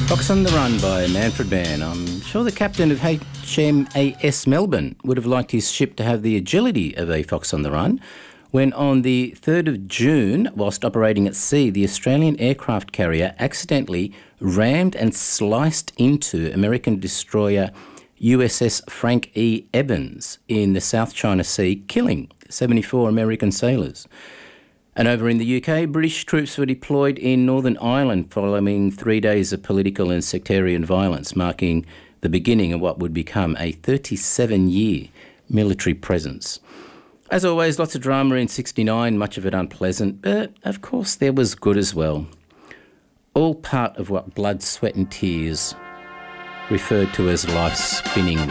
Fox on the Run by Manfred Mann. I'm sure the captain of HMAS Melbourne would have liked his ship to have the agility of a Fox on the Run when on the 3rd of June, whilst operating at sea, the Australian aircraft carrier accidentally rammed and sliced into American destroyer USS Frank E. Evans in the South China Sea, killing 74 American sailors. And over in the UK, British troops were deployed in Northern Ireland following 3 days of political and sectarian violence, marking the beginning of what would become a 37-year military presence. As always, lots of drama in 69, much of it unpleasant, but of course there was good as well. All part of what Blood, Sweat and Tears referred to as life's spinning